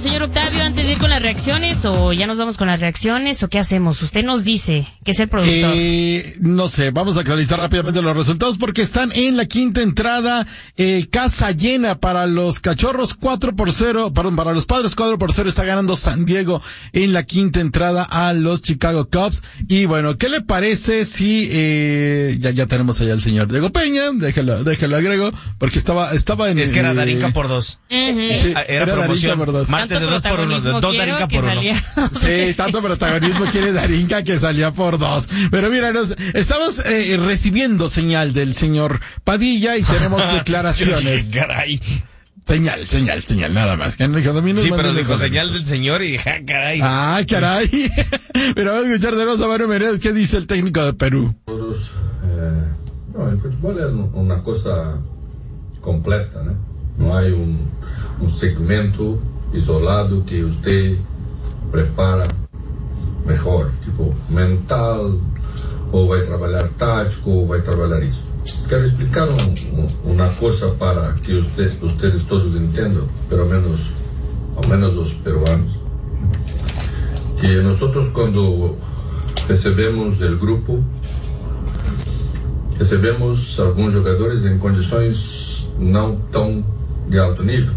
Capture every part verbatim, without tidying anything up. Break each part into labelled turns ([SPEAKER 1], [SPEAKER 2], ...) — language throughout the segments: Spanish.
[SPEAKER 1] señor Octavio, antes de ir con las reacciones, o ya nos vamos con las reacciones, o qué hacemos? Usted nos dice, que es el productor.
[SPEAKER 2] Eh, no sé, vamos a actualizar rápidamente los resultados porque están en la quinta entrada, eh, casa llena para los Cachorros, cuatro por cero, perdón, para los Padres cuatro por cero está ganando San Diego en la quinta entrada a los Chicago Cubs. Y bueno, ¿qué le parece si, eh, ya, ya tenemos allá al señor Diego Peña, déjalo, déjalo agrego, porque estaba, estaba en...
[SPEAKER 3] Es que era
[SPEAKER 2] eh,
[SPEAKER 3] Darinka por dos.
[SPEAKER 1] Uh-huh.
[SPEAKER 2] Sí,
[SPEAKER 3] Era,
[SPEAKER 2] era
[SPEAKER 3] promoción.
[SPEAKER 2] Darinka por dos.
[SPEAKER 3] Martes de dos por uno, de dos Darinka por uno.
[SPEAKER 2] Sí, tanto protagonismo quiere Darinka que salía por dos. Pero mira, nos, estamos eh, recibiendo señal del señor Padilla y tenemos declaraciones.
[SPEAKER 3] Caray.
[SPEAKER 2] Señal, señal, señal, nada más. Que no,
[SPEAKER 3] sí, pero dijo señal del señor y dije, ah, caray.
[SPEAKER 2] Ah, caray. Pero vamos a escuchar de nuevo a Mario Menéndez, ¿qué dice el técnico de Perú?
[SPEAKER 4] Todos, eh, no, el fútbol es una cosa completa, ¿no? No hay un, un segmento isolado que usted prepara mejor, tipo mental, ou vai trabalhar tático, ou vai trabalhar isso. Quero explicar um, um, uma coisa para que ustedes, ustedes todos entendam, pelo menos, ao menos os peruanos, que nós quando recebemos o grupo, recebemos alguns jogadores em condições não tão de alto nível.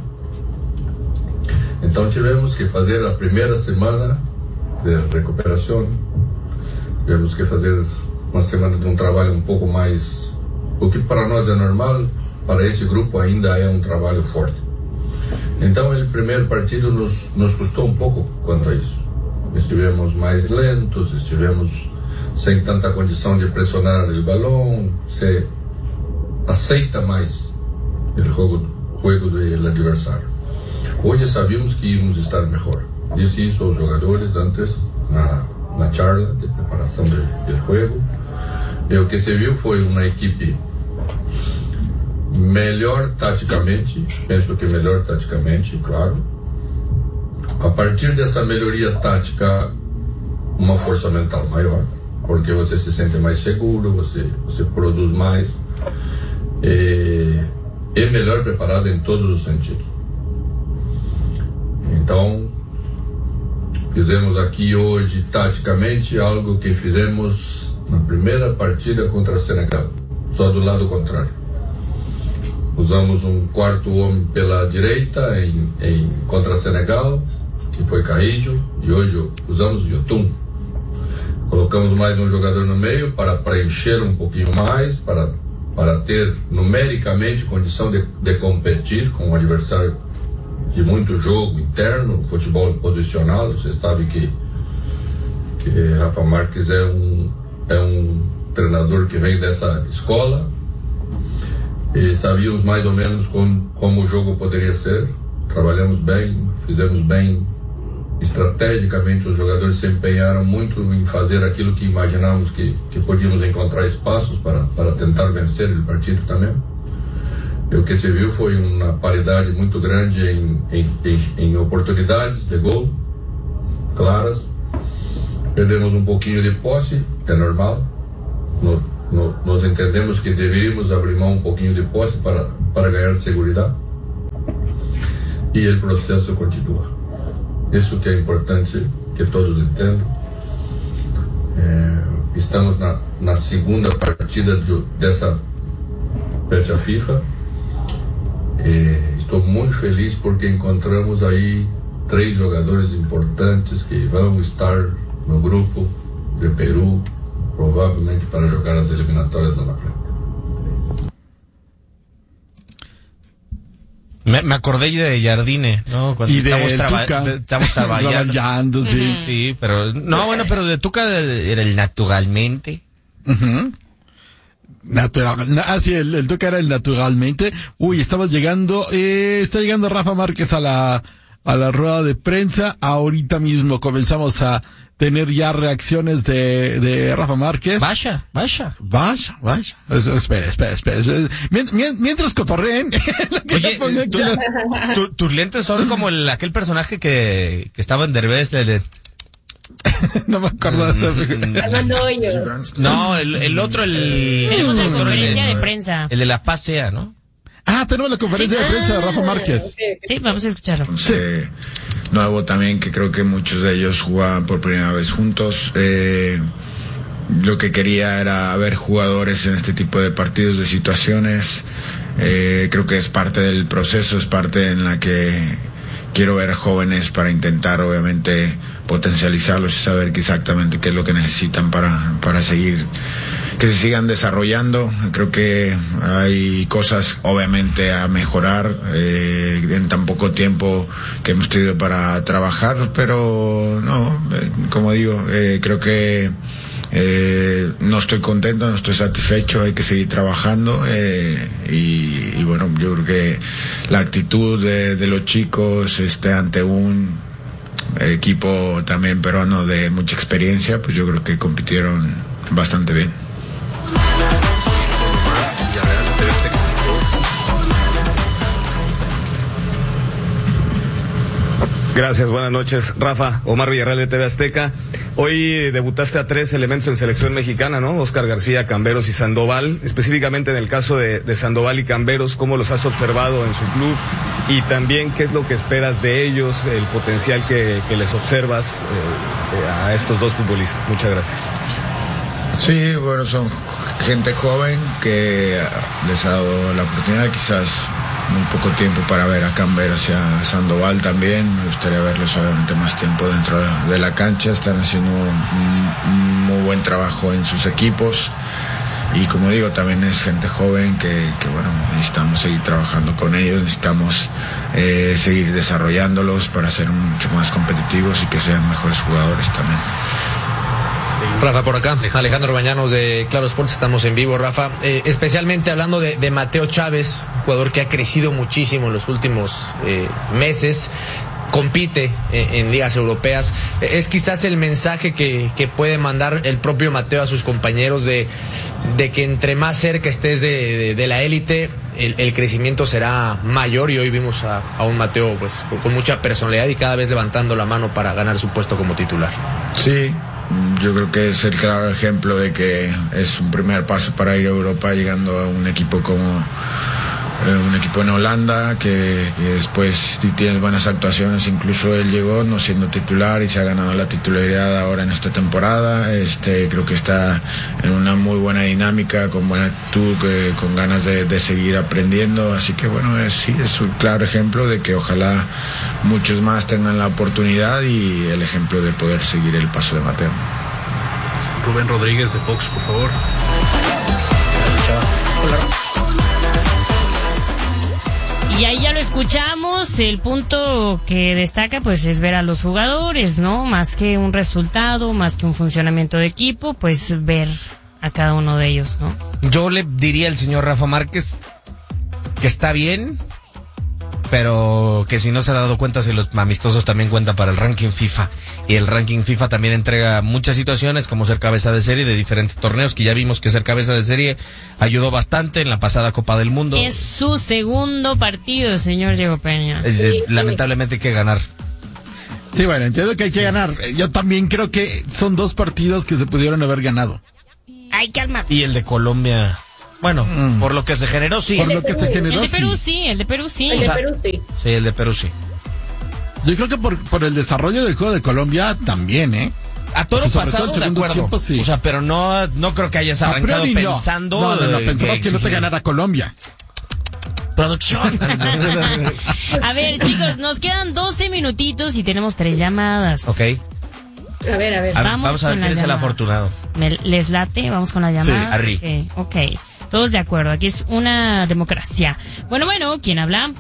[SPEAKER 4] Então tivemos que fazer a primeira semana de recuperação, tivemos que fazer uma semana de um trabalho um pouco mais, o que para nós é normal, para esse grupo ainda é um trabalho forte. Então o primeiro partido nos, nos custou um pouco quanto a isso. Estivemos mais lentos, estivemos sem tanta condição de pressionar o balão, se aceita mais o jogo, jogo do adversário. Hoje sabíamos que íamos estar melhor. Disse isso aos jogadores antes, na, na charla de preparação do, do jogo. E o que se viu foi uma equipe melhor taticamente, penso que melhor taticamente, claro. A partir dessa melhoria tática, uma força mental maior, porque você se sente mais seguro, você, você produz mais, e é melhor preparado em todos os sentidos. Então, fizemos aqui hoje, taticamente, algo que fizemos na primeira partida contra o Senegal, só do lado contrário. Usamos um quarto homem pela direita em, em, contra o Senegal, que foi Carrijo, e hoje usamos Yotun. Colocamos mais um jogador no meio para preencher um pouquinho mais, para, para ter numericamente condição de, de competir com um adversário de muito jogo interno, futebol posicional. Você sabe que, que Rafa Marques é um, é um treinador que vem dessa escola, e sabíamos mais ou menos como, como o jogo poderia ser. Trabalhamos bem, fizemos bem estrategicamente. Os jogadores se empenharam muito em fazer aquilo que imaginávamos que, que podíamos encontrar espaços para, para tentar vencer o partido também. E o que se viu foi uma paridade muito grande em, em, em, em oportunidades de gol claras. Perdemos um pouquinho de posse, é normal. No, no, nós entendemos que deveríamos abrir mão um pouquinho de posse para, para ganhar segurança. E o processo continua. Isso que é importante que todos entendam. É, estamos na, na segunda partida de, dessa Pecha FIFA. E estou muito feliz porque encontramos aí três jogadores importantes que vão estar no grupo de Peru, provavelmente para jogar as eliminatórias lá na frente.
[SPEAKER 3] Me, me acordé de Jardine, ¿no? Cuando
[SPEAKER 2] y de
[SPEAKER 3] estamos, traba,
[SPEAKER 2] Tuca.
[SPEAKER 3] de, estamos trabajando.
[SPEAKER 2] trabajando, sí.
[SPEAKER 3] Sí, pero, no, bueno, pero de Tuca era el naturalmente.
[SPEAKER 2] Uh-huh. Natural, ah, sí, el, el Tuca era el naturalmente. Uy, estamos llegando, eh, está llegando Rafa Márquez a la, a la rueda de prensa. Ahorita mismo comenzamos a tener ya reacciones de, de Rafa Márquez.
[SPEAKER 3] Vaya, vaya.
[SPEAKER 2] Vaya, vaya. Es, espera, espera, espera. Mientras, mientras cotorreen.
[SPEAKER 3] Oye, tu, tu, tus lentes son como el, aquel personaje que, que estaba en Derbez, el de...
[SPEAKER 2] No me acuerdo de
[SPEAKER 1] eso.
[SPEAKER 3] No, el, el otro, el...
[SPEAKER 1] Tenemos la conferencia de prensa.
[SPEAKER 3] El de La Paz Sea, ¿no?
[SPEAKER 2] Ah, tenemos la conferencia
[SPEAKER 1] sí.
[SPEAKER 2] de prensa de Rafa Márquez.
[SPEAKER 1] Sí, vamos a escucharlo.
[SPEAKER 5] Sí. nuevo también, que creo que muchos de ellos jugaban por primera vez juntos. Eh, lo que quería era ver jugadores en este tipo de partidos, de situaciones. Eh, creo que es parte del proceso, es parte en la que quiero ver jóvenes para intentar obviamente potencializarlos y saber exactamente qué es lo que necesitan para, para seguir, que se sigan desarrollando. Creo que hay cosas obviamente a mejorar eh, en tan poco tiempo que hemos tenido para trabajar, pero no, eh, como digo, eh, creo que Eh, no estoy contento, no estoy satisfecho, hay que seguir trabajando eh, y, y bueno, yo creo que la actitud de, de los chicos este, ante un equipo también peruano de mucha experiencia, pues yo creo que compitieron bastante bien.
[SPEAKER 6] Gracias, buenas noches, Rafa. Omar Villarreal de T V Azteca. Hoy debutaste a tres elementos en selección mexicana, ¿no? Oscar García, Camberos y Sandoval. Específicamente en el caso de, de Sandoval y Camberos, ¿cómo los has observado en su club? Y también, ¿qué es lo que esperas de ellos, el potencial que, que les observas eh, a estos dos futbolistas? Muchas gracias.
[SPEAKER 5] Sí, bueno, son gente joven que les ha dado la oportunidad, quizás muy poco tiempo para ver a Camberos y a Sandoval también. Me gustaría verlos obviamente más tiempo dentro de la cancha. Están haciendo un, un muy buen trabajo en sus equipos y como digo, también es gente joven que, que bueno, necesitamos seguir trabajando con ellos, necesitamos eh, seguir desarrollándolos para ser mucho más competitivos y que sean mejores jugadores también.
[SPEAKER 7] Rafa, por acá, Alejandro Bañanos de Claro Sports, estamos en vivo, Rafa. Eh, especialmente hablando de, de Mateo Chávez, jugador que ha crecido muchísimo en los últimos eh, meses, compite en, en ligas europeas. Es quizás el mensaje que, que puede mandar el propio Mateo a sus compañeros de, de que entre más cerca estés de, de, de la élite, el, el crecimiento será mayor, y hoy vimos a, a un Mateo pues con, con mucha personalidad y cada vez levantando la mano para ganar su puesto como titular.
[SPEAKER 5] Sí, yo creo que es el claro ejemplo de que es un primer paso para ir a Europa, llegando a un equipo como eh, un equipo en Holanda, que, que después si tienes buenas actuaciones, incluso él llegó no siendo titular y se ha ganado la titularidad ahora en esta temporada. Este, creo que está en una muy buena dinámica, con buena actitud, que, con ganas de, de seguir aprendiendo, así que bueno, es, sí, es un claro ejemplo de que ojalá muchos más tengan la oportunidad y el ejemplo de poder seguir el paso de Mateo.
[SPEAKER 8] Rubén Rodríguez de Fox, por favor.
[SPEAKER 1] Hola. Y ahí ya lo escuchamos, el punto que destaca pues es ver a los jugadores, ¿no? Más que un resultado, más que un funcionamiento de equipo, pues ver a cada uno de ellos, ¿no?
[SPEAKER 3] Yo le diría al señor Rafa Márquez que está bien, pero que si no se ha dado cuenta, si los amistosos también cuentan para el ranking FIFA, y el ranking FIFA también entrega muchas situaciones, como ser cabeza de serie de diferentes torneos, que ya vimos que ser cabeza de serie ayudó bastante en la pasada Copa del Mundo.
[SPEAKER 1] Es su segundo partido, señor Diego Peña.
[SPEAKER 3] Eh, lamentablemente hay que ganar.
[SPEAKER 2] Sí, bueno, entiendo que hay que ganar. Yo también creo que son dos partidos que se pudieron haber ganado.
[SPEAKER 1] Ay, calma.
[SPEAKER 3] Y el de Colombia... Bueno, mm. por lo que se generó, sí.
[SPEAKER 2] Por lo que se generó,
[SPEAKER 1] sí. El de Perú,
[SPEAKER 2] sí.
[SPEAKER 1] sí, el de Perú, sí.
[SPEAKER 9] El de
[SPEAKER 3] o sea,
[SPEAKER 9] Perú, sí.
[SPEAKER 3] Sí, el de Perú, sí.
[SPEAKER 2] Yo creo que por, por el desarrollo del juego de Colombia también, ¿eh?
[SPEAKER 3] A toro
[SPEAKER 2] o sea,
[SPEAKER 3] pasado,
[SPEAKER 2] todo el
[SPEAKER 3] de acuerdo.
[SPEAKER 2] Tiempo, sí.
[SPEAKER 3] O sea, pero no, no creo que hayas arrancado pensando...
[SPEAKER 2] No, no, no, no pensabas que, que no te
[SPEAKER 3] exigir.
[SPEAKER 2] ganara Colombia.
[SPEAKER 3] Producción.
[SPEAKER 1] A ver, chicos, nos quedan doce minutitos y tenemos tres llamadas.
[SPEAKER 3] Ok.
[SPEAKER 9] A ver, a ver.
[SPEAKER 3] A,
[SPEAKER 1] Vamos,
[SPEAKER 3] vamos a ver quién es el afortunado.
[SPEAKER 1] Me, ¿Les late? Vamos con la llamada.
[SPEAKER 3] Sí, Arri.
[SPEAKER 1] Okay, ok, todos de acuerdo. Aquí es una democracia. Bueno, bueno, ¿quién habla?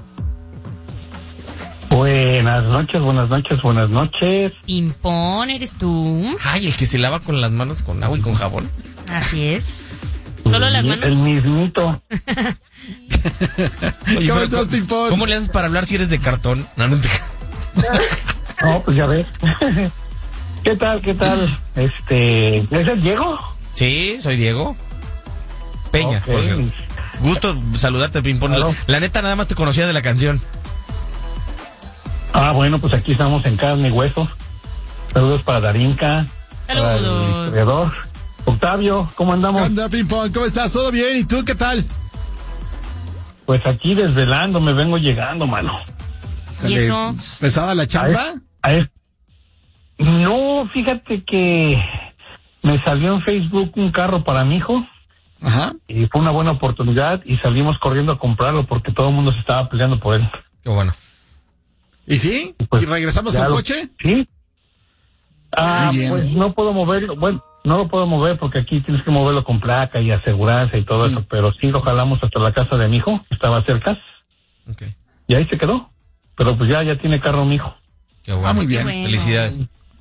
[SPEAKER 10] Buenas noches, buenas noches, buenas noches.
[SPEAKER 1] Pimpón, ¿eres tú?
[SPEAKER 3] Ay, el que se lava con las manos con agua y con jabón.
[SPEAKER 1] Así es. ¿Solo las manos?
[SPEAKER 10] El mismito.
[SPEAKER 3] Oye,
[SPEAKER 2] ¿Cómo
[SPEAKER 3] pero,
[SPEAKER 2] estás, Pimpón?
[SPEAKER 3] ¿Cómo le haces para hablar si eres de cartón? No, no te...
[SPEAKER 10] No, pues ya ves. ¿Qué tal, qué tal? Este, ¿es el Diego?
[SPEAKER 3] Sí, soy Diego Peña,
[SPEAKER 10] Okay.
[SPEAKER 3] por cierto. Gusto saludarte, Pimpón.
[SPEAKER 10] Claro.
[SPEAKER 3] La neta, nada más te conocía de la canción.
[SPEAKER 10] Ah, bueno, pues aquí estamos en carne y hueso. Saludos para Darinka. Para el
[SPEAKER 1] Saludos.
[SPEAKER 10] historiador. Octavio, ¿cómo andamos?
[SPEAKER 2] ¿Qué onda, Pimpón? ¿Cómo estás? ¿Todo bien? ¿Y tú qué tal?
[SPEAKER 10] Pues aquí desvelando, me vengo llegando, mano.
[SPEAKER 1] ¿Y eso?
[SPEAKER 2] ¿Pesada la chamba?
[SPEAKER 10] A ver, no, fíjate que me salió en Facebook un carro para mi hijo.
[SPEAKER 2] Ajá.
[SPEAKER 10] Y fue una buena oportunidad y salimos corriendo a comprarlo porque todo el mundo se estaba peleando por él.
[SPEAKER 3] Qué bueno.
[SPEAKER 2] ¿Y sí?
[SPEAKER 10] Pues,
[SPEAKER 2] ¿Y regresamos al
[SPEAKER 10] lo,
[SPEAKER 2] coche?
[SPEAKER 10] Sí. Ah,
[SPEAKER 2] Muy bien.
[SPEAKER 10] Pues no puedo moverlo, bueno, no lo puedo mover porque aquí tienes que moverlo con placa y aseguranza y todo
[SPEAKER 2] sí.
[SPEAKER 10] eso, pero sí lo jalamos hasta la casa de mi hijo, que estaba cerca.
[SPEAKER 3] Okay.
[SPEAKER 10] Y ahí se quedó. Pero pues ya, ya tiene carro mi hijo.
[SPEAKER 3] Qué bueno.
[SPEAKER 2] Ah, muy bien.
[SPEAKER 1] Bueno.
[SPEAKER 3] Felicidades.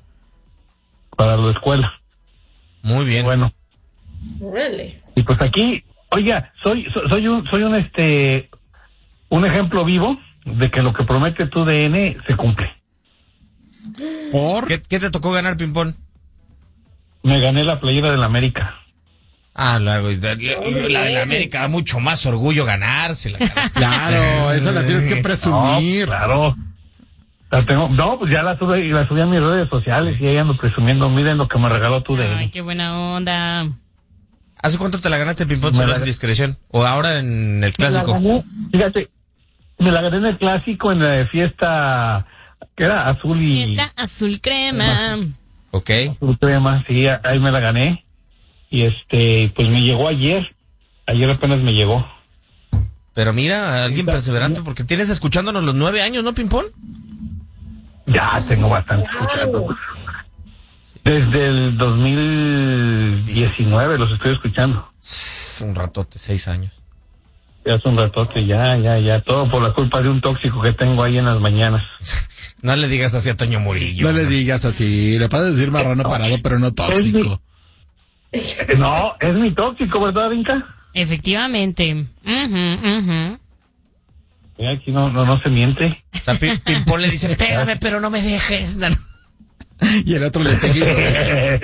[SPEAKER 10] Para la escuela.
[SPEAKER 3] Muy bien.
[SPEAKER 10] Bueno.
[SPEAKER 9] Órale.
[SPEAKER 10] Y pues aquí, oiga, soy, soy, soy un, soy un este, un ejemplo vivo de que lo que promete tu D N se cumple.
[SPEAKER 2] ¿Por?
[SPEAKER 3] ¿Qué, qué te tocó ganar, Pimpón?
[SPEAKER 10] Me gané la playera del América.
[SPEAKER 3] Ah, la, la, la de la América da mucho más orgullo ganársela.
[SPEAKER 2] Claro, esa la tienes que presumir.
[SPEAKER 10] No, claro. La tengo, no, pues ya la subí, la subí a mis redes sociales y ahí ando presumiendo, miren lo que me regaló tu D N.
[SPEAKER 1] Ay, qué buena onda.
[SPEAKER 3] ¿Hace cuánto te la ganaste, Pimpón, si no es discreción? ¿O ahora en el clásico?
[SPEAKER 10] Me la gané, fíjate, me la gané en el clásico, en la fiesta, que era azul y...
[SPEAKER 1] Fiesta azul crema.
[SPEAKER 3] Ok.
[SPEAKER 10] Azul crema, sí, ahí me la gané. Y este, pues me llegó ayer. Ayer apenas me llegó.
[SPEAKER 3] Pero mira, alguien perseverante, porque tienes escuchándonos los nueve años, ¿no, Pimpón?
[SPEAKER 10] Ya, tengo bastante escuchando. Desde el dos mil diecinueve los estoy escuchando.
[SPEAKER 3] Un ratote, seis años.
[SPEAKER 10] Ya hace un ratote, ya, ya, ya. Todo por la culpa de un tóxico que tengo ahí en las mañanas.
[SPEAKER 3] No le digas así a Toño Murillo.
[SPEAKER 2] No le digas así, le puedes decir marrano parado, pero no tóxico.
[SPEAKER 10] Es mi, no, es mi tóxico, ¿verdad, Vinca?
[SPEAKER 1] Efectivamente. Uh-huh, uh-huh.
[SPEAKER 10] Mira, aquí no, no, no se miente.
[SPEAKER 3] O sea, Pimpón le dice, pégame, pero no me dejes. No.
[SPEAKER 2] Y el otro le pega.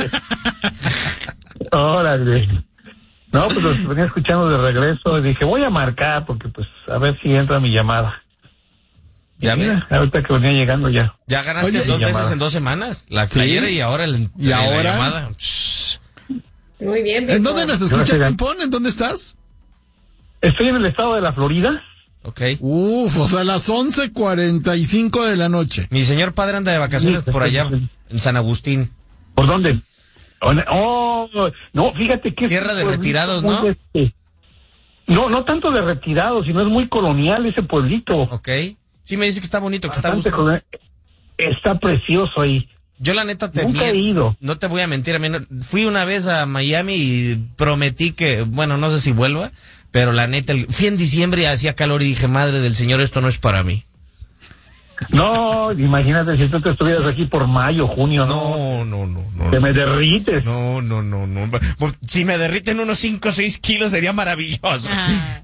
[SPEAKER 10] Órale. No, pues los venía escuchando de regreso y dije, voy a marcar porque pues a ver si entra mi llamada.
[SPEAKER 3] Ya mira,
[SPEAKER 10] ahorita que venía llegando ya.
[SPEAKER 3] Ya ganaste Oye, dos veces llamada. En dos semanas. La playera ¿Sí? y ahora el,
[SPEAKER 2] ¿Y ahora?
[SPEAKER 3] la llamada.
[SPEAKER 9] Muy bien, Pimpón.
[SPEAKER 2] ¿En dónde nos escuchas, Pimpón? ¿En dónde estás?
[SPEAKER 10] Estoy en el estado de la Florida.
[SPEAKER 3] Ok.
[SPEAKER 2] Uf, o sea, las once cuarenta y cinco de la noche.
[SPEAKER 3] Mi señor padre anda de vacaciones por allá, en San Agustín.
[SPEAKER 10] ¿Por dónde? Oh, no, fíjate que...
[SPEAKER 3] Tierra de retirados, ¿no?
[SPEAKER 10] Este, no, no tanto de retirados, sino es muy colonial ese pueblito.
[SPEAKER 3] Ok. Sí, me dice que está bonito, que está
[SPEAKER 10] gusto. Está precioso ahí.
[SPEAKER 3] Yo la neta te
[SPEAKER 10] Nunca he ido.
[SPEAKER 3] No te voy a mentir, a mí no, fui una vez a Miami y prometí que, bueno, no sé si vuelva, pero la neta, el, fui en diciembre y hacía calor y dije, madre del señor, esto no es para mí.
[SPEAKER 10] No, imagínate si tú te estuvieras aquí por mayo, junio, ¿no?
[SPEAKER 3] No, no, no, no.
[SPEAKER 10] Te me derrites.
[SPEAKER 3] No, no, no, no. Si me derriten unos cinco o seis kilos sería maravilloso.
[SPEAKER 1] Ah.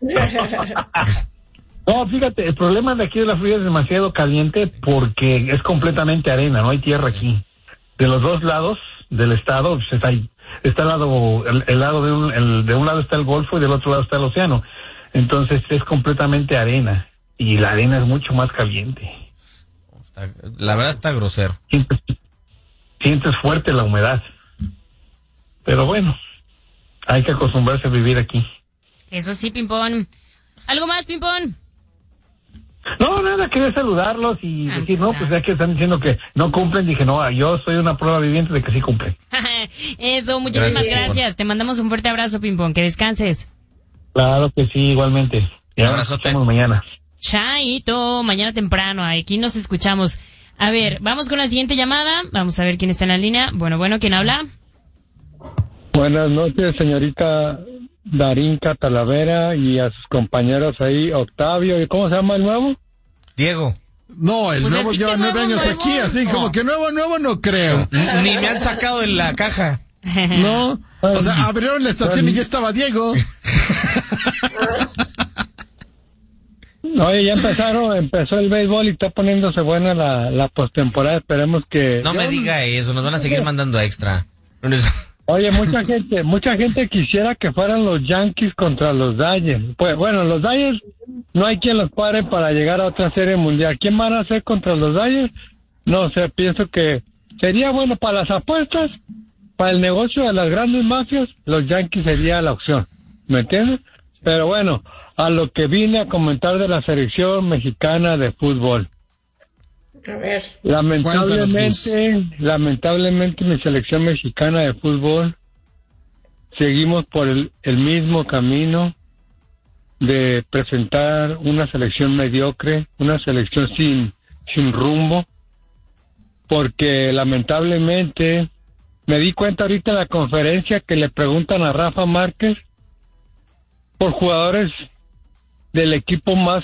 [SPEAKER 10] No, fíjate, el problema de aquí de la Florida es demasiado caliente porque es completamente arena, no hay tierra aquí. De los dos lados del estado, pues está, ahí, está el lado, el, el lado de un, el, de un lado está el Golfo y del otro lado está el océano. Entonces es completamente arena y la arena es mucho más caliente.
[SPEAKER 3] Está, la verdad está grosero.
[SPEAKER 10] Sientes, sientes fuerte la humedad. Pero bueno, hay que acostumbrarse a vivir aquí.
[SPEAKER 1] Eso sí, Pimpón. ¿Algo más, Pimpón?
[SPEAKER 10] No, nada, quería saludarlos y
[SPEAKER 1] ah,
[SPEAKER 10] decir, no, pues ya que están diciendo que no cumplen, dije, no, yo soy una prueba viviente de que sí cumplen.
[SPEAKER 1] Eso, muchísimas gracias. gracias. Te mandamos un fuerte abrazo, Pimpón, que descanses.
[SPEAKER 10] Claro que sí, igualmente. Ya nos escuchamos mañana.
[SPEAKER 1] Chaito, mañana temprano, aquí nos escuchamos. A ver, vamos con la siguiente llamada, vamos a ver quién está en la línea. Bueno, bueno, ¿quién habla?
[SPEAKER 11] Buenas noches, señorita Darinka Talavera y a sus compañeros ahí, Octavio, ¿y cómo se llama el nuevo?
[SPEAKER 3] Diego.
[SPEAKER 2] No, el
[SPEAKER 1] pues
[SPEAKER 2] nuevo lleva nueve años nuevo, aquí, así no. Como que nuevo, nuevo no creo.
[SPEAKER 3] Ni me han sacado de la caja.
[SPEAKER 2] No, o sea, abrieron la estación y ya estaba Diego.
[SPEAKER 11] Oye, ya empezaron, empezó el béisbol y está poniéndose buena la, la postemporada, esperemos que...
[SPEAKER 3] No me diga eso, nos van a seguir mandando extra.
[SPEAKER 11] Oye, mucha gente, mucha gente quisiera que fueran los Yankees contra los Dodgers. Pues bueno, los Dodgers no hay quien los pare para llegar a otra serie mundial. ¿Quién van a hacer contra los Dodgers? No sé, pienso que sería bueno para las apuestas, para el negocio de las grandes mafias, los Yankees sería la opción. ¿Me entiendes? Pero bueno, a lo que vine a comentar de la selección mexicana de fútbol.
[SPEAKER 9] A ver.
[SPEAKER 11] Lamentablemente, lamentablemente mi selección mexicana de fútbol seguimos por el, el mismo camino de presentar una selección mediocre, una selección sin, sin rumbo, porque lamentablemente me di cuenta ahorita en la conferencia que le preguntan a Rafa Márquez por jugadores del equipo más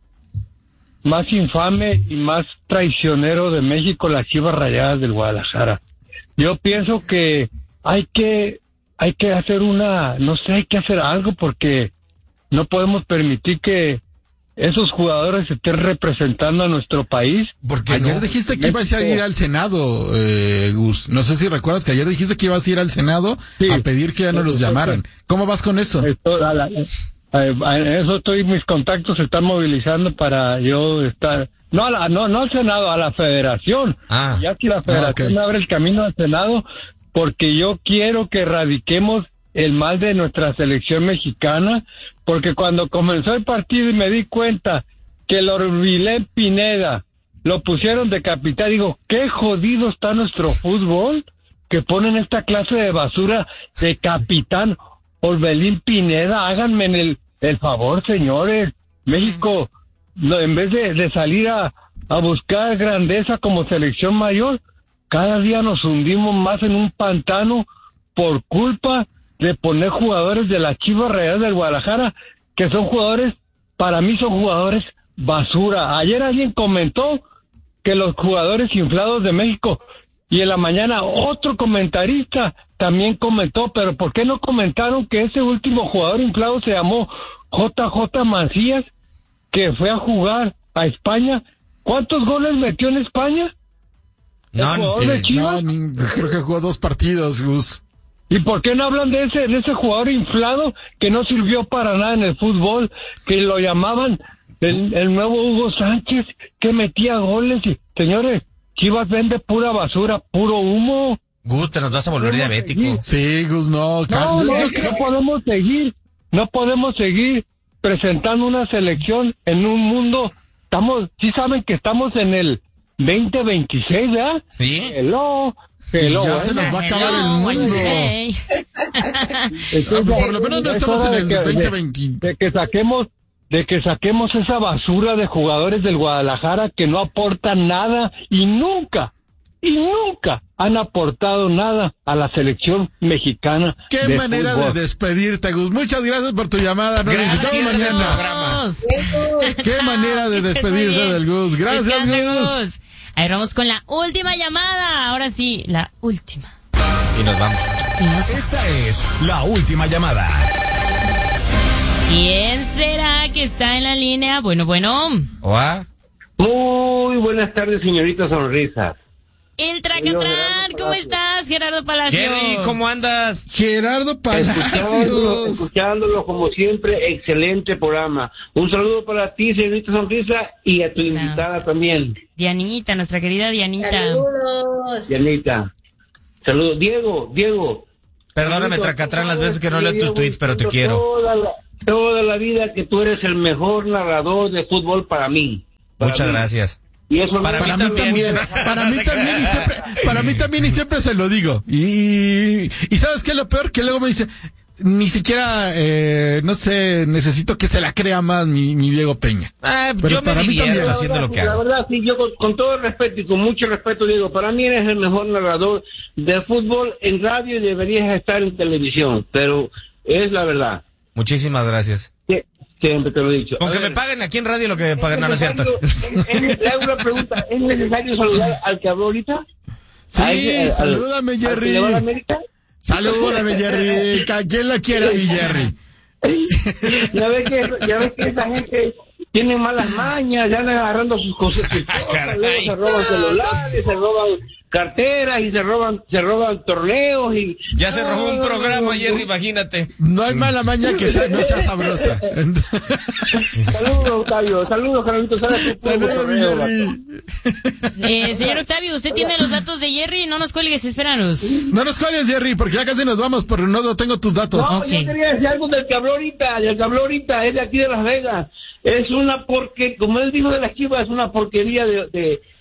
[SPEAKER 11] más infame y más traicionero de México, las Chivas Rayadas del Guadalajara. Yo pienso que hay que hay que hacer una, no sé, hay que hacer algo porque no podemos permitir que esos jugadores estén representando a nuestro país.
[SPEAKER 2] Porque ayer no dijiste que ibas a ir al Senado, eh, Gus. No sé si recuerdas que ayer dijiste que ibas a ir al Senado sí, a pedir que ya no los llamaran. ¿Cómo vas con eso?
[SPEAKER 11] Esto, a la, en eso estoy, mis contactos se están movilizando para yo estar, no a la, no, no al Senado, a la Federación. Ah, ya si la Federación okay. abre el camino al Senado, porque yo quiero que erradiquemos el mal de nuestra selección mexicana, porque cuando comenzó el partido y me di cuenta que el Orbilén Pineda lo pusieron de capitán, digo, qué jodido está nuestro fútbol, que ponen esta clase de basura de capitán. Orbelín Pineda, háganme el, el favor, señores. México, no, en vez de, de salir a, a buscar grandeza como selección mayor, cada día nos hundimos más en un pantano por culpa de poner jugadores de las Chivas Rayadas del Guadalajara, que son jugadores, para mí son jugadores basura. Ayer alguien comentó que los jugadores inflados de México, y en la mañana otro comentarista también comentó, pero ¿por qué no comentaron que ese último jugador inflado se llamó J J Macías, que fue a jugar a España? ¿Cuántos goles metió en España?
[SPEAKER 2] No, eh, no ni, creo que jugó dos partidos, Gus.
[SPEAKER 11] ¿Y por qué no hablan de ese de ese jugador inflado que no sirvió para nada en el fútbol, que lo llamaban el, el nuevo Hugo Sánchez, que metía goles? Y, señores, Chivas vende pura basura, puro humo.
[SPEAKER 3] Gus, te nos vas a volver diabético.
[SPEAKER 2] Sí, Gus, no.
[SPEAKER 11] No, no, no, no podemos seguir, no podemos seguir presentando una selección en un mundo. Estamos, sí saben que estamos en el veinte veintiséis, ¿verdad?
[SPEAKER 3] Sí.
[SPEAKER 11] Hello, hello.
[SPEAKER 2] Y ya se nos va a acabar el mundo. Entonces, por lo menos no estamos en el veinte veinte.
[SPEAKER 11] De, de que saquemos, de que saquemos esa basura de jugadores del Guadalajara que no aportan nada y nunca, y nunca han aportado nada a la selección mexicana.
[SPEAKER 2] Qué
[SPEAKER 11] de
[SPEAKER 2] manera
[SPEAKER 11] fútbol.
[SPEAKER 2] de despedirte, Gus. Muchas gracias por tu llamada. Nos
[SPEAKER 3] Gracias,
[SPEAKER 2] mañana. Qué manera de despedirse del Gus. Gracias, Gus.
[SPEAKER 1] Gus. Ahí vamos con la última llamada. Ahora sí, la última.
[SPEAKER 3] Y nos vamos.
[SPEAKER 1] Y nos...
[SPEAKER 12] Esta es la última llamada.
[SPEAKER 1] ¿Quién será que está en la línea? Bueno, bueno.
[SPEAKER 3] Hola.
[SPEAKER 13] Muy buenas tardes, señorita Sonrisas.
[SPEAKER 1] El Tracatrán, ¿cómo estás, Gerardo Palacios?
[SPEAKER 3] Jerry, ¿cómo andas?
[SPEAKER 2] Gerardo Palacios.
[SPEAKER 13] Escuchándolo, escuchándolo como siempre, excelente programa. Un saludo para ti, señorita Sonrisa, y a tu
[SPEAKER 1] Estás.
[SPEAKER 13] invitada también.
[SPEAKER 1] Dianita, nuestra querida Dianita.
[SPEAKER 9] Saludos.
[SPEAKER 13] Dianita. Saludos. Diego, Diego.
[SPEAKER 3] Perdóname,
[SPEAKER 13] Saludos,
[SPEAKER 3] Tracatrán, las veces que no
[SPEAKER 13] Diego,
[SPEAKER 3] leo tus tweets, pero te quiero.
[SPEAKER 13] Toda la, toda la vida que tú eres el mejor narrador de fútbol para mí. Para
[SPEAKER 3] Muchas
[SPEAKER 13] mí.
[SPEAKER 3] gracias.
[SPEAKER 13] Y eso
[SPEAKER 3] Para,
[SPEAKER 2] Para
[SPEAKER 3] mí
[SPEAKER 2] mí
[SPEAKER 3] también.
[SPEAKER 2] también, para mí también y siempre, para mí también y siempre se lo digo. Y, y ¿sabes qué es lo peor? Que luego me dice, ni siquiera, eh, no sé, necesito que se la crea más mi, mi Diego Peña.
[SPEAKER 3] Ah,
[SPEAKER 2] Pero
[SPEAKER 3] yo me
[SPEAKER 2] para mí
[SPEAKER 3] divierto
[SPEAKER 2] también.
[SPEAKER 3] haciendo lo que
[SPEAKER 13] La
[SPEAKER 3] hago.
[SPEAKER 13] verdad, sí, yo con, con todo el respeto y con mucho respeto digo, para mí eres el mejor narrador de fútbol en radio y deberías estar en televisión, pero es la verdad.
[SPEAKER 3] Muchísimas gracias.
[SPEAKER 13] Sí, siempre te lo he dicho.
[SPEAKER 3] Con
[SPEAKER 13] A
[SPEAKER 3] que
[SPEAKER 13] ver,
[SPEAKER 3] me paguen aquí en radio lo que me pagan, no, no es cierto.
[SPEAKER 13] es- es- Le hago una pregunta, ¿es necesario saludar al que habló ahorita?
[SPEAKER 2] Sí,
[SPEAKER 13] ¿A ese- al-
[SPEAKER 2] salúdame,
[SPEAKER 13] al que
[SPEAKER 2] Jerry.
[SPEAKER 13] le va a la América?
[SPEAKER 2] Salúdame, Jerry. ¿A quién la quiere, mi Jerry?
[SPEAKER 13] Ya ves que, ya ves que esa gente tiene malas mañas, ya andan agarrando sus cosas, sus cosas, luego se roban celulares, se roban carteras y se roban, se roban torneos y...
[SPEAKER 3] Ya se robó un programa, Jerry, imagínate.
[SPEAKER 2] No hay mala maña que sea, no sea sabrosa.
[SPEAKER 13] Saludos, Octavio, saludos, Carolito, ¿sabes tu
[SPEAKER 2] Saludos, mi
[SPEAKER 13] correo,
[SPEAKER 2] Jerry.
[SPEAKER 1] Eh, señor Octavio, usted tiene los datos de Jerry, no nos cuelgues, espéranos.
[SPEAKER 2] No nos cuelgues, Jerry, porque ya casi nos vamos, pero no tengo tus datos.
[SPEAKER 13] No,
[SPEAKER 1] Ok.
[SPEAKER 13] yo quería decir algo del que habló ahorita, del que habló ahorita, es de aquí de Las Vegas. Es una porque, como él dijo de las Chivas, es una porquería de, de,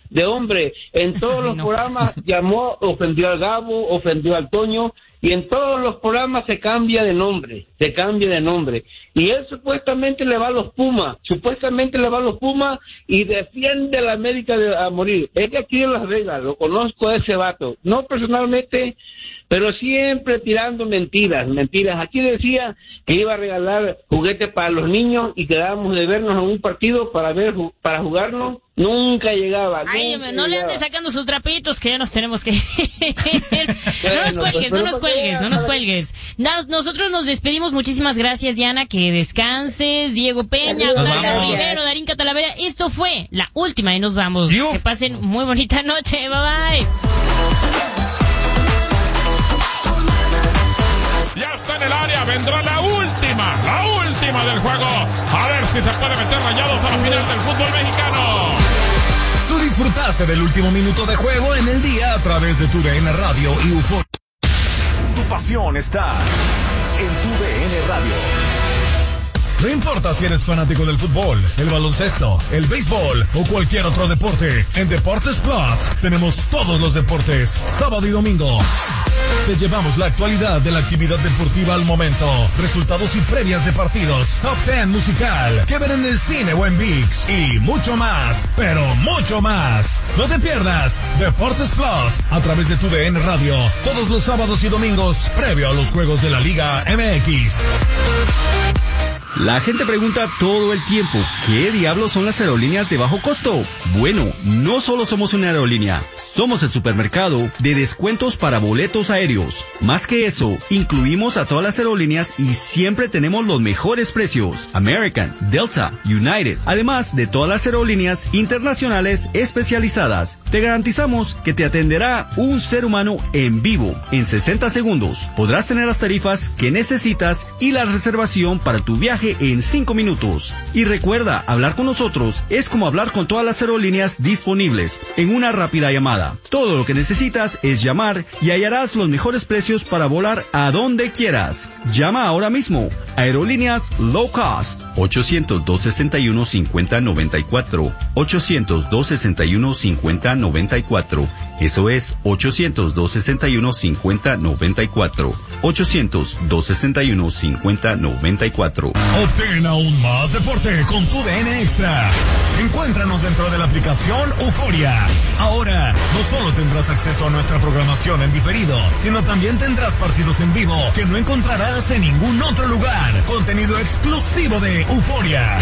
[SPEAKER 13] de hombre. En todos los
[SPEAKER 1] no.
[SPEAKER 13] programas llamó, ofendió al Gabo, ofendió al Toño, y en todos los programas se cambia de nombre, se cambia de nombre. Y él supuestamente le va a los Pumas, supuestamente le va a los Pumas y defiende a la América de, a morir. Es que aquí en Las Vegas, lo conozco a ese vato, no personalmente, pero siempre tirando mentiras, mentiras. Aquí decía que iba a regalar juguetes para los niños y quedábamos de vernos en un partido para ver para jugarnos. Nunca llegaba.
[SPEAKER 1] Ay,
[SPEAKER 13] nunca
[SPEAKER 1] no le
[SPEAKER 13] llegaba.
[SPEAKER 1] andes sacando sus trapitos que ya nos tenemos que...
[SPEAKER 13] Bueno,
[SPEAKER 1] no nos cuelgues,
[SPEAKER 13] pues,
[SPEAKER 1] no
[SPEAKER 13] pero
[SPEAKER 1] nos
[SPEAKER 13] ¿por qué?
[SPEAKER 1] cuelgues, no nos cuelgues. Nos- nosotros nos despedimos. Muchísimas gracias, Diana. Que descanses. Diego Peña,
[SPEAKER 3] Nos
[SPEAKER 1] Octavio
[SPEAKER 3] vamos.
[SPEAKER 1] Rivero, Darín Catalavera. Esto fue la última y nos vamos.
[SPEAKER 3] Dios.
[SPEAKER 1] Que pasen muy bonita noche. Bye bye.
[SPEAKER 14] Ya está en el área, vendrá la última, la última del juego. A ver si se puede meter Rayados a la final del fútbol mexicano.
[SPEAKER 12] Tú disfrutaste del último minuto de juego en el día a través de tu D N Radio y Euforia. Tu pasión está en tu D N Radio. No importa si eres fanático del fútbol, el baloncesto, el béisbol o cualquier otro deporte, en Deportes Plus tenemos todos los deportes, sábado y domingo. Te llevamos la actualidad de la actividad deportiva al momento, resultados y previas de partidos, top ten musical, que ver en el cine o en ViX y mucho más, pero mucho más. No te pierdas Deportes Plus a través de tu D N Radio, todos los sábados y domingos, previo a los juegos de la Liga M X.
[SPEAKER 15] La gente pregunta todo el tiempo, ¿qué diablos son las aerolíneas de bajo costo? Bueno, no solo somos una aerolínea, somos el supermercado de descuentos para boletos aéreos. Más que eso, incluimos a todas las aerolíneas y siempre tenemos los mejores precios. American, Delta, United, además de todas las aerolíneas internacionales especializadas. Te garantizamos que te atenderá un ser humano en vivo en sesenta segundos. Podrás tener las tarifas que necesitas y la reservación para tu viaje en cinco minutos. Y recuerda, hablar con nosotros es como hablar con todas las aerolíneas disponibles en una rápida llamada. Todo lo que necesitas es llamar y hallarás los mejores precios para volar a donde quieras. Llama ahora mismo. Aerolíneas Low Cost. ochocientos, dos sesenta y uno, cincuenta noventa y cuatro. ochocientos, dos sesenta y uno, cincuenta noventa y cuatro. Eso es ochocientos, dos sesenta y uno, cincuenta noventa y cuatro. ochocientos, dos sesenta y uno, cincuenta noventa y cuatro.
[SPEAKER 12] Obtén aún más deporte con tu D N Extra. Encuéntranos dentro de la aplicación Euforia. Ahora, no solo tendrás acceso a nuestra programación en diferido, sino también tendrás partidos en vivo que no encontrarás en ningún otro lugar. Contenido exclusivo de Euforia.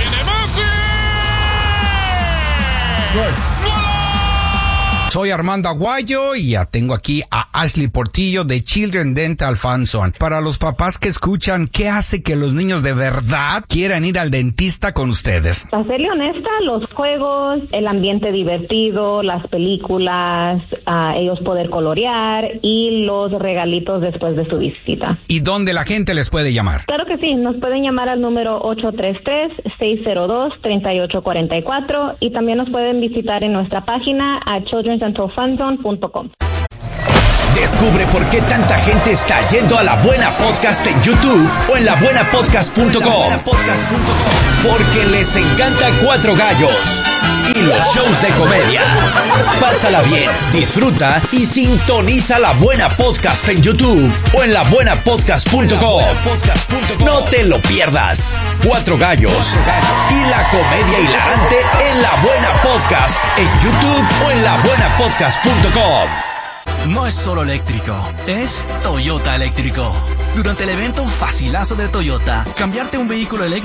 [SPEAKER 16] Soy Armando Aguayo y ya tengo aquí a Ashley Portillo de Children Dental Funson. Para los papás que escuchan, ¿qué hace que los niños de verdad quieran ir al dentista con ustedes?
[SPEAKER 17] Para serle honesta, los juegos, el ambiente divertido, las películas, uh, ellos poder colorear y los regalitos después de su visita.
[SPEAKER 16] ¿Y dónde la gente les puede llamar?
[SPEAKER 17] Claro que sí, nos pueden llamar al número ocho tres tres, seis cero dos, tres ocho cuatro cuatro y también nos pueden visitar en nuestra página a children dental funzone punto com.
[SPEAKER 18] Descubre por qué tanta gente está yendo a La Buena Podcast en YouTube o en la buena podcast punto com. Porque les encanta Cuatro Gallos y los shows de comedia. Pásala bien, disfruta y sintoniza La Buena Podcast en YouTube o en la buena podcast punto com. No te lo pierdas. Cuatro Gallos y la comedia hilarante en La Buena Podcast en YouTube o en la buena podcast punto com.
[SPEAKER 19] No es solo eléctrico, es Toyota eléctrico. Durante el evento Facilazo de Toyota, cambiarte un vehículo eléctrico